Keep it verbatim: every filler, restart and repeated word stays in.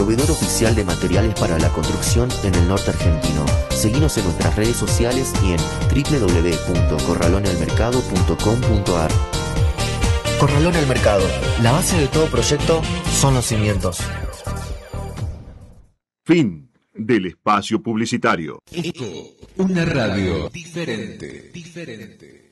proveedor oficial de materiales para la construcción en el norte argentino. Seguinos en nuestras redes sociales y en doble u doble u doble u punto corralón al mercado punto com punto a r. Corralón al Mercado. La base de todo proyecto son los cimientos. Fin del espacio publicitario. Eco, una radio diferente, diferente.